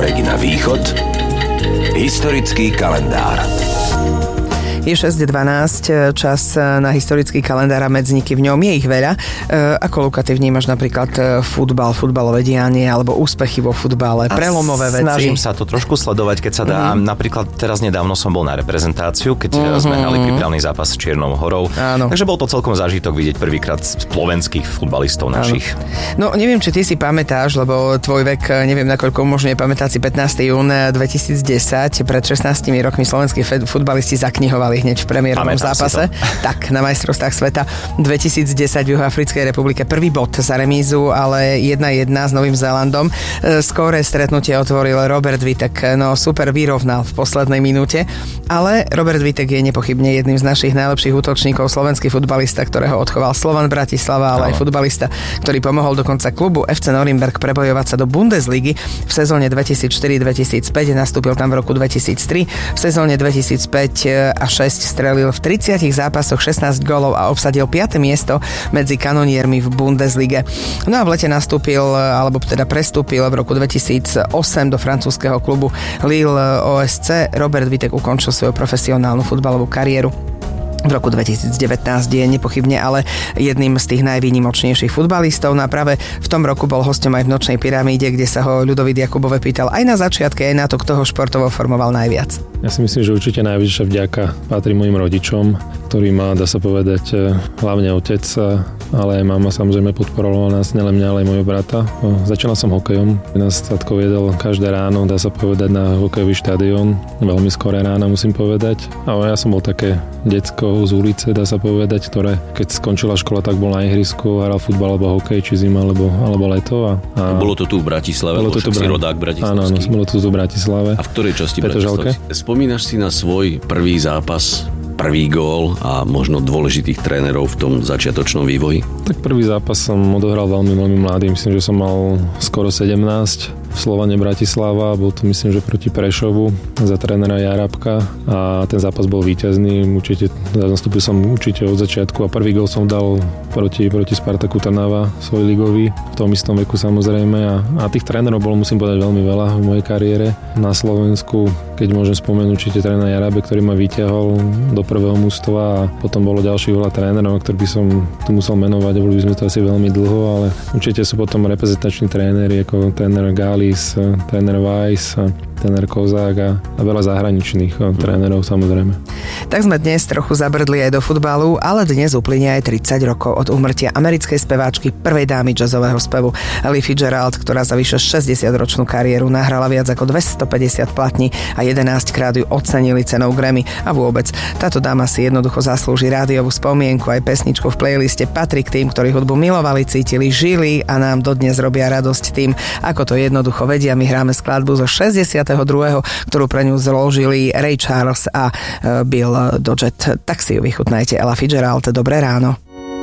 Výbeh na východ. Historický kalendár. Je 6:12, čas na historický kalendár a medzníky v ňom. Je ich veľa. Ako, Luka, ty vnímaš napríklad futbal, futbalové dianie alebo úspechy vo futbale, prelomové veci? Snažím sa to trošku sledovať, keď sa dá. Napríklad teraz nedávno som bol na reprezentáciu, keď sme hrali prípravný zápas s Čiernou Horou. Áno. Takže bol to celkom zážitok vidieť prvýkrát slovenských futbalistov našich. No, neviem, či ty si pamätáš, lebo tvoj vek, neviem, nakoľko umožňuje pamätať si 15. jún 2010. Pred 16 rokmi slovenskí futbalisti zaknihovali hneď v premiérovom zápase. Tak, na majstrovstvách sveta 2010 v Juhoafrickej republike. Prvý bod za remízu, ale 1-1 s Novým Zélandom. Skóre stretnutie otvoril Robert Vitek. No, super vyrovnal v poslednej minúte. Ale Robert Vitek je nepochybne jedným z našich najlepších útočníkov, slovenský futbalista, ktorého odchoval Slovan Bratislava, ale aj futbalista, ktorý pomohol dokonca klubu FC Norimberg prebojovať sa do Bundesligy. V sezóne 2004-2005 nastúpil tam v roku 2003. V sezóne 2005 a 6 strelil v 30 zápasoch 16 gólov a obsadil 5. miesto medzi kanoniermi v Bundeslige. No a v lete nastúpil, alebo teda prestúpil v roku 2008 do francúzskeho klubu Lille OSC. Robert Vitek ukončil svoju profesionálnu futbalovú kariéru v roku 2019, je nepochybne ale jedným z tých najvýnimočnejších futbalistov. No a práve v tom roku bol hosťom aj v Nočnej pyramíde, kde sa ho Ľudovít Jakubove pýtal aj na začiatke, aj na to, kto ho športovo formoval najviac. Ja si myslím, že určite najväčšia vďaka patrí mojim rodičom, ktorý má, dá sa povedať, hlavne otec, ale aj mama samozrejme podporovala nás, nielen mňa, ale aj môjho brata. Začal som hokejom, nás tatko viedol každé ráno, dá sa povedať, na hokejový štadión, veľmi skoré ráno musím povedať. A ja som bol také decko z ulice, dá sa povedať, ktoré keď skončila škola, tak bol na ihrisku, hral futbal alebo hokej, či zima, alebo leto. A bolo to tu v Bratislave, bolo to tu si rodák bratislavský. Áno, bolo to tu v Bratislave. A v ktorej časti Bratislavy? Spomínaš si na svoj prvý zápas, prvý gól a možno dôležitých trénerov v tom začiatočnom vývoji? Tak prvý zápas som odohral veľmi mladý, myslím, že som mal skoro 17 v Slovane Bratislava, bol to myslím, že proti Prešovu za trénera Jarabka a ten zápas bol víťazný, určite nastúpil som určite od začiatku a prvý gól som dal proti Spartaku Trnava, svoj ligový, v tom istom veku samozrejme a tých trénerov bolo, musím povedať, veľmi veľa v mojej kariére na Slovensku, keď môžem spomenúť určite tréner Jarabe, ktorý ma vyťahol do prvého mužstva a potom bolo ďalších veľa trénerov, ktorých by som tu musel menovať, boli by sme to asi veľmi dlho, ale určite sú potom reprezentační tréneri ako tréner Galis, tréner Weiss, tréner Kozák a veľa zahraničných trénerov samozrejme. Tak sme dnes trochu zabrdli aj do futbalu, ale dnes uplynie aj 30 rokov od úmrtia americkej speváčky, prvej dámy jazzového spevu Ella Fitzgerald, ktorá za vyše 60-ročnú kariéru nahrala viac ako 250 platní a 11-krát ju ocenili cenou Grammy a vôbec. Táto dáma si jednoducho zaslúži rádiovú spomienku, aj pesničku v playliste patrí k tým, ktorí hudbu milovali, cítili, žili a nám dodnes robia radosť tým, ako to jednoducho vedia. My hráme skladbu zo 62., ktorú pre ňu zložili Ray Charles a Bill Doggett. Tak si ju vychutnajte. Ella Fitzgerald, dobré ráno.